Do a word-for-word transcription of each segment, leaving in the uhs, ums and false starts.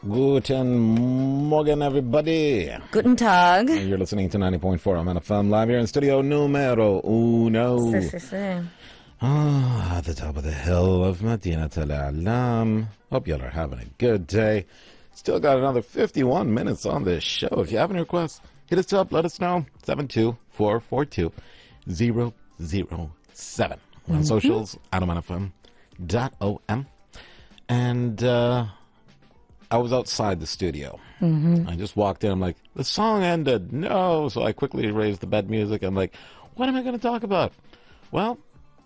Guten Morgen, everybody. Guten Tag. And you're listening to ninety point four. I'm on a fun live here in studio numero uno. Si, si, si. Ah, at the top of the hill of Madinat al-A'lam. Hope y'all are having a good day. Still got another fifty-one minutes on this show. If you have any requests, hit us up. Let us know. seven two four four two zero zero seven. On Mm-hmm. socials, adamanfm dot O M. And uh, I was outside the studio. Mm-hmm. I just walked in. I'm like, the song ended. No. So I quickly raised the bed music. I'm like, what am I going to talk about? Well,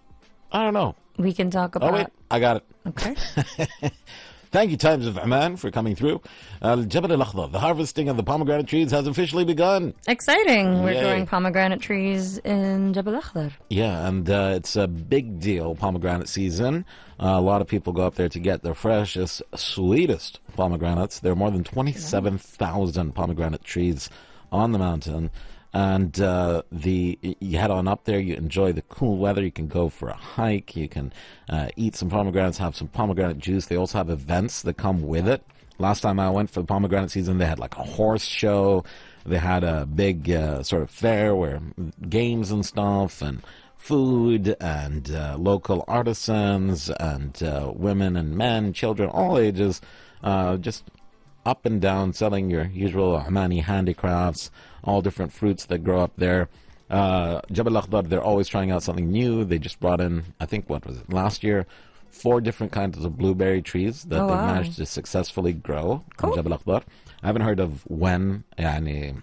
I don't know. We can talk about... Oh, wait. I got it. Okay. Thank you, Times of Amman, for coming through. Al Jabal al-Akhdar, the harvesting of the pomegranate trees has officially begun. Exciting. We're Yay. growing pomegranate trees in Jabal Akhdar. Yeah, and uh, it's a big deal, pomegranate season. Uh, a lot of people go up there to get their freshest, sweetest pomegranates. There are more than twenty-seven thousand pomegranate trees on the mountain. And uh, the you head on up there, you enjoy the cool weather, you can go for a hike, you can uh, eat some pomegranates, have some pomegranate juice. They also have events that come with it. Last time I went for the pomegranate season, they had like a horse show. They had a big uh, sort of fair where games and stuff and food and uh, local artisans and uh, women and men, children, all ages, uh, just up and down selling your usual Omani handicrafts, all different fruits that grow up there. Uh, Jabal Akhdar, they're always trying out something new. They just brought in, I think, what was it, last year, four different kinds of blueberry trees that Oh, they've wow. managed to successfully grow Cool. in Jabal Akhdar. I haven't heard of when, yani,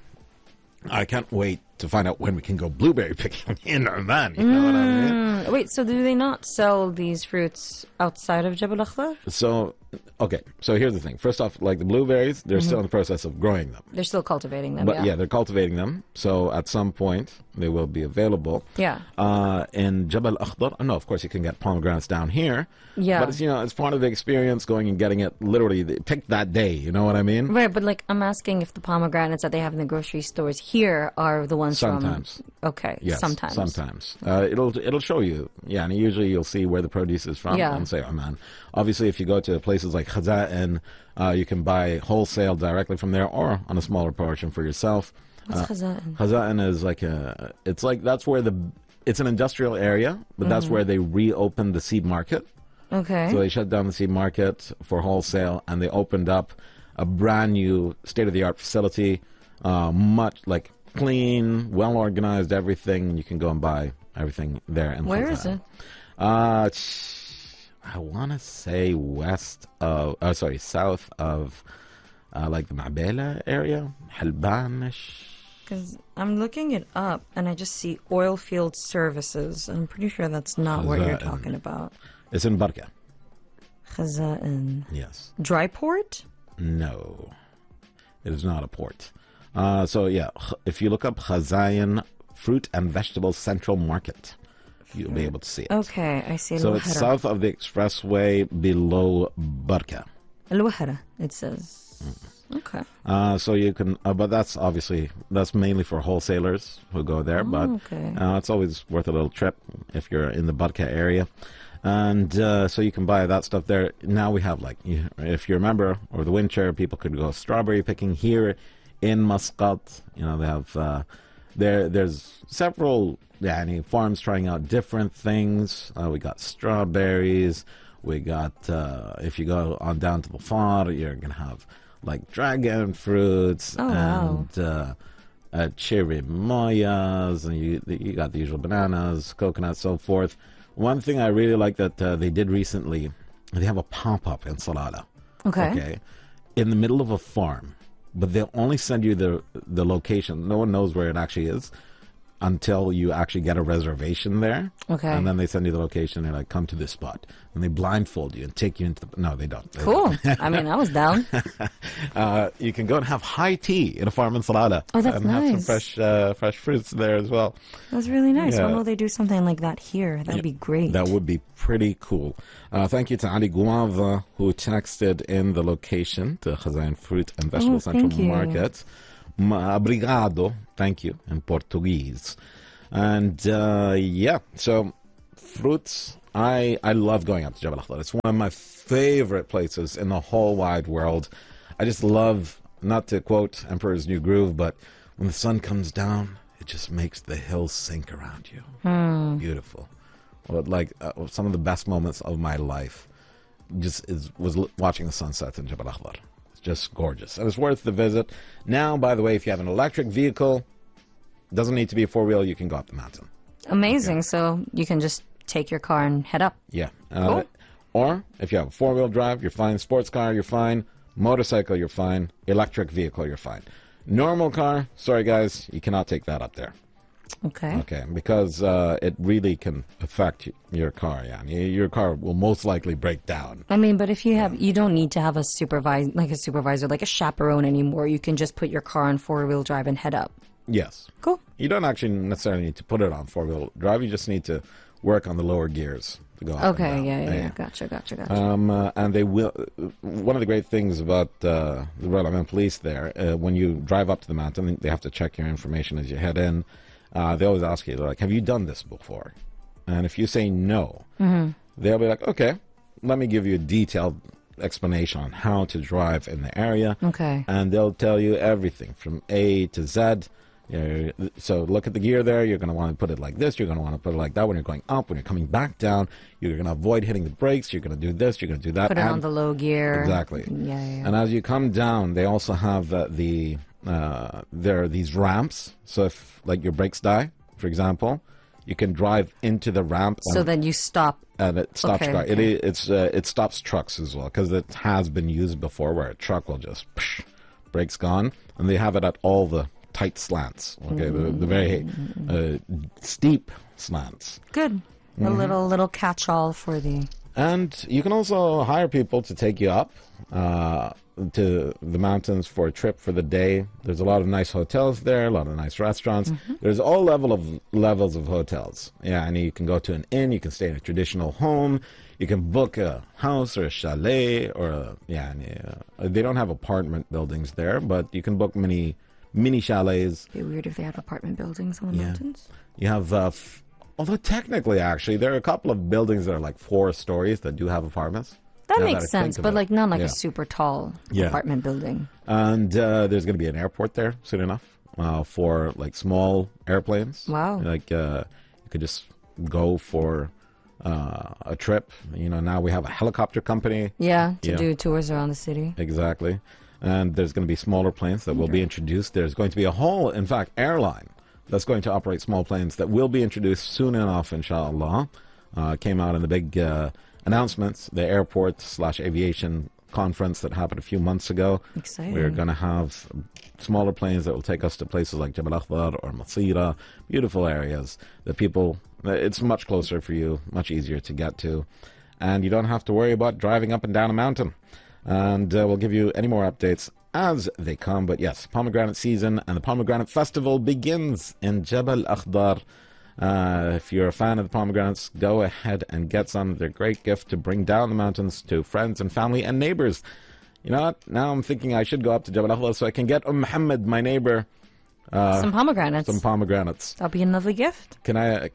I can't wait to find out when we can go blueberry picking in Oman, you know what I mean? Mm, wait, so do they not sell these fruits outside of Jabal Akhdar? So, okay, so here's the thing. First off, like the blueberries, they're still in the process of growing them. They're still cultivating them, But yeah. yeah, they're cultivating them. So at some point, they will be available. Yeah. Uh, in Jabal Akhdar, no, of course you can get pomegranates down here. Yeah. But it's, you know, it's part of the experience going and getting it literally they picked that day. You know what I mean? Right, but like I'm asking if the pomegranates that they have in the grocery stores here are the ones Sometimes. from... Okay, Yes, sometimes. Sometimes. Uh, it'll it'll show you. Yeah, and usually you'll see where the produce is from Yeah. and say, oh man. Obviously, if you go to places like Khaza'in, uh, you can buy wholesale directly from there or on a smaller portion for yourself. What's Uh, Khaza'in? Khaza'in is like a, it's like, that's where the, it's an industrial area, but that's where they reopened the seed market. Okay. So they shut down the seed market for wholesale and they opened up a brand new state-of-the-art facility, uh, much like clean, well-organized, everything. You can go and buy everything there. In Where Khaza'in. is it? Uh, it's- I want to say west of, oh, sorry, south of, uh, like the Ma'bela area, Halbanish. Because I'm looking it up and I just see oil field services. I'm pretty sure that's not what you're Khaza'in. talking about. It's in Barka. Khaza'in. Yes. Dry port? No, it is not a port. Uh, so yeah, Kh- if you look up Khaza'in Fruit and Vegetable Central Market, you'll be able to see it. Okay, I see. So it's Al-Wahara. south of the expressway below Barka. Al-Wahara, it says. Okay. Uh, so you can, uh, but that's obviously, that's mainly for wholesalers who go there, but okay. uh, it's always worth a little trip if you're in the Barka area. And uh, so you can buy that stuff there. Now we have, like, you, if you remember, over the winter, people could go strawberry picking here in Muscat. You know, they have, uh, there. there's several yani, farms trying out different things. Uh, we got strawberries. We got, uh, if you go on down to the far, you're going to have, like, dragon fruits Oh, wow. and uh, uh, cherry moyas, and you you got the usual bananas, coconuts, so forth. One thing I really like that uh, they did recently, they have a pop-up in Salala. Okay. Okay, in the middle of a farm, but they'll only send you the the location. No one knows where it actually is until you actually get a reservation there. Okay. And then they send you the location. They're like, come to this spot. And they blindfold you and take you into the... No, they don't. They Cool. I mean, I was down. don't. Uh, you can go and have high tea in a farm in Salala. Oh, that's and have some nice. fresh, uh, fresh fruits there as well. That's really nice. Yeah. When will they do something like that here? That'd be great. That would be pretty cool. Uh, thank you to Ali Guava, who texted in the location to Khaza'in Fruit and Vegetable Oh, Central thank you. Market. Ma- Obrigado. Thank you in Portuguese. And uh, yeah, so fruits. I, I love going up to Jabal Akhdar. It's one of my favorite places in the whole wide world. I just love, not to quote Emperor's New Groove, but when the sun comes down, it just makes the hills sink around you. Hmm. Beautiful. Well, like uh, some of the best moments of my life just is was l- watching the sunset in Jabal Akhdar. It's just gorgeous, and it's worth the visit. Now, by the way, if you have an electric vehicle, doesn't need to be a four wheel. You can go up the mountain. Amazing. So you can just take your car and head up. Yeah. Uh, Cool. Or if you have a four wheel drive, you're fine. Sports car, you're fine. Motorcycle, you're fine. Electric vehicle, you're fine. Normal car, sorry guys, you cannot take that up there. Okay. Okay, because uh, it really can affect y- your car. Yeah, Y- your car will most likely break down. I mean, but if you have, you don't need to have a supervisor, like a supervisor, like a chaperone anymore. You can just put your car on four wheel drive and head up. Yes, Cool. you don't actually necessarily need to put it on four wheel drive. You just need to work on the lower gears to go up and Okay. down. Yeah, yeah, yeah. Gotcha. Gotcha. Gotcha. Um, uh, and they will. One of the great things about uh, the Royal Oman Police there, uh, when you drive up to the mountain, they have to check your information as you head in. Uh, they always ask you, they're like, "Have you done this before?" And if you say no, Mm-hmm. they'll be like, "Okay, let me give you a detailed explanation on how to drive in the area." Okay. And they'll tell you everything from A to Z. You know, so look at the gear there. You're going to want to put it like this. You're going to want to put it like that. When you're going up, when you're coming back down, you're going to avoid hitting the brakes. You're going to do this. You're going to do that. Put it and on the low gear. Exactly. Yeah, yeah. yeah. And as you come down, they also have uh, the uh, there are these ramps. So if like your brakes die, for example, you can drive into the ramp. So and, then you stop. and it stops Okay, car. okay. It it's uh, it stops trucks as well, because it has been used before where a truck will just psh, brakes gone, and they have it at all the tight slants. Okay, the, the very uh, steep slants. Good. A Mm-hmm. little little catch all for the. And you can also hire people to take you up uh, to the mountains for a trip for the day. There's a lot of nice hotels there, a lot of nice restaurants. There's all level of levels of hotels. Yeah, and you can go to an inn, you can stay in a traditional home, you can book a house or a chalet or a, yeah, and, uh, they don't have apartment buildings there, but you can book many mini chalets. It'd be weird if they had apartment buildings on the Yeah. mountains. You have, uh, f- although technically, actually, there are a couple of buildings that are like four stories that do have apartments. That Now makes I think sense, of but it. like not like Yeah. a super tall Yeah. apartment building. And uh, there's going to be an airport there soon enough uh, for like small airplanes. Wow. Like uh, you could just go for uh, a trip. You know, now we have a helicopter company. Yeah, to Yeah. do tours around the city. Exactly. And there's going to be smaller planes that will be introduced. There's going to be a whole, in fact, airline that's going to operate small planes that will be introduced soon enough, inshallah. Uh, came out in the big uh, announcements, the airport slash aviation conference that happened a few months ago. Exciting. We're going to have smaller planes that will take us to places like Jabal Akhdar or Masira, beautiful areas that people, it's much closer for you, much easier to get to. And you don't have to worry about driving up and down a mountain. And uh, we'll give you any more updates as they come. But yes, pomegranate season and the pomegranate festival begins in Jabal Akhdar. Uh, if you're a fan of the pomegranates, go ahead and get some. They're a great gift to bring down the mountains to friends and family and neighbors. You know what? Now I'm thinking I should go up to Jabal Akhdar so I can get Umm Muhammad, my neighbor, some pomegranates. some pomegranates. That'll be another gift. Can I?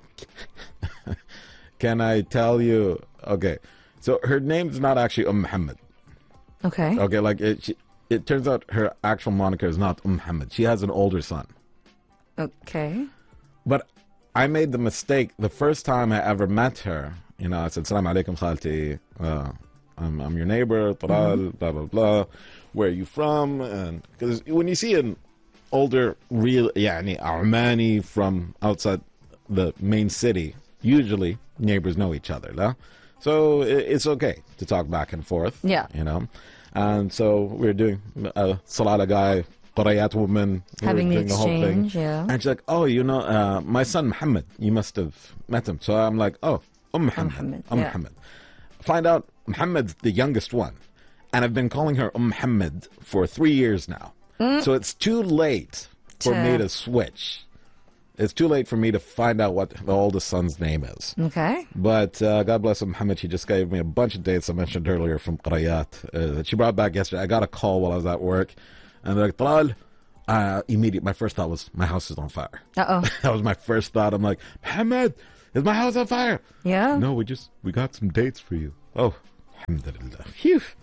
Can I tell you? Okay, so her name's not actually Umm Muhammad. Okay. Okay, like it. She, it turns out her actual moniker is not Umm Muhammad. She has an older son. Okay. But I made the mistake the first time I ever met her. You know, I said, "Salam alaikum, khalti. Uh, I'm, I'm your neighbor. Taral, blah blah blah. Where are you from?" And because when you see an older, real, yani Armani from outside the main city, usually neighbors know each other, no? So i- it's okay to talk back and forth. Yeah. You know, and so we we're doing a Salala guy. Qurayat woman we were Having the doing whole thing. exchange, yeah. And she's like, "Oh, you know, uh, my son Muhammad, you must have met him." So I'm like, "Oh, Umm Muhammad, Muhammad, Umm yeah. Muhammad." Find out Muhammad's the youngest one, and I've been calling her Umm Muhammad for three years now. So it's too late for To- me to switch. It's too late for me to find out what the oldest son's name is. Okay. But uh, God bless Muhammad, she just gave me a bunch of dates I mentioned earlier from Qurayat uh, that she brought back yesterday. I got a call while I was at work, and they're like, "Talal." Uh, immediate. My first thought was, my house is on fire. Uh oh. That was my first thought. I'm like, Muhammad, is my house on fire? Yeah. No, we just we got some dates for you. Oh, alhamdulillah. Phew.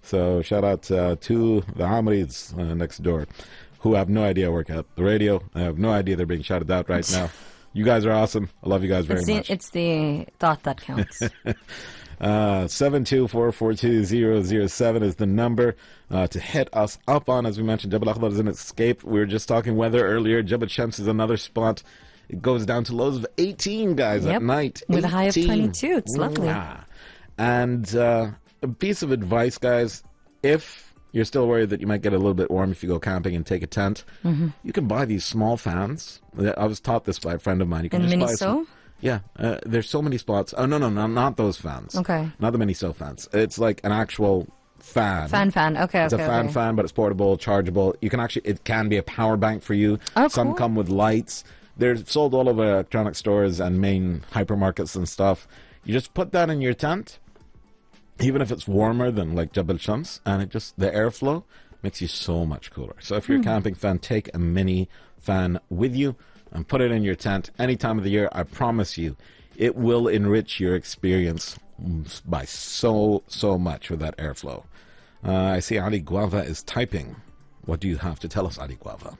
So shout out uh, to the Hamrids uh, next door who have no idea I work at the radio. I have no idea they're being shouted out right now. You guys are awesome. I love you guys very it's the, much. It's the thought that counts. Uh, seven two four four two zero zero seven is the number uh, to hit us up on. As we mentioned, Jebel Akhdar is an escape. We were just talking weather earlier. Jebel Shams is another spot. It goes down to lows of eighteen, guys, yep. at night. With a high of eighteen. twenty-two. It's lovely. Yeah. And uh, a piece of advice, guys, if you're still worried that you might get a little bit warm if you go camping and take a tent, mm-hmm. you can buy these small fans. I was taught this by a friend of mine. You can and just buy Miniso? some. Yeah, uh, there's so many spots. Oh, no, no, no, not those fans. Okay. Not the Miniso fans. It's like an actual fan. Fan, fan. Okay, It's okay, a fan okay. fan, but it's portable, chargeable. You can actually, it can be a power bank for you. Oh, Some cool. come with lights. They're sold all over electronic stores and main hypermarkets and stuff. You just put that in your tent, even if it's warmer than like Jebel Shams, and it just, the airflow makes you so much cooler. So if you're Hmm. a camping fan, take a mini fan with you and put it in your tent any time of the year. I promise you, it will enrich your experience by so, so much with that airflow. Uh, I see Ali Guava is typing. What do you have to tell us, Ali Guava?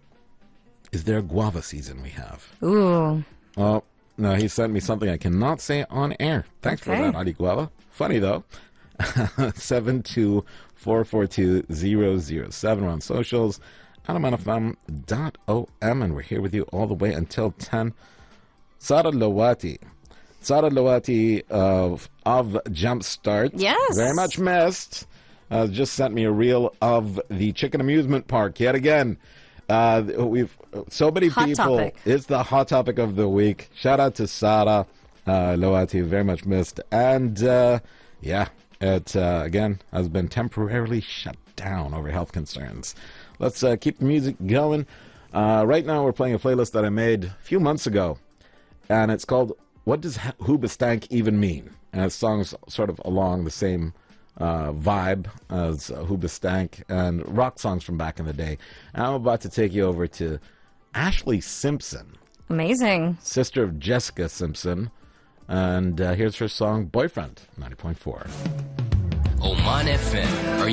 Is there a guava season we have? Ooh. Oh, no, he sent me something I cannot say on air. Thanks Okay. for that, Ali Guava. Funny, though. seven two four four two zero zero seven. We're on socials. Adaman F M dot O M, and we're here with you all the way until ten. Sara Lawati. Sara Lawati of, of Jumpstart. Yes. Very much missed. Uh, just sent me a reel of the Chicken Amusement Park yet again. Uh, we've so many Hot people. topic. It's the hot topic of the week. Shout out to Sara uh, Lawati, very much missed. And uh, yeah, it uh, again has been temporarily shut down over health concerns. Let's uh, keep the music going. Uh, right now, we're playing a playlist that I made a few months ago, and it's called "What Does Hoobastank Even Mean?" And it's songs sort of along the same uh, vibe as uh, Hoobastank and rock songs from back in the day. And I'm about to take you over to Ashley Simpson, Amazing. sister of Jessica Simpson, and uh, here's her song "Boyfriend," ninety point four. Oman F M. Are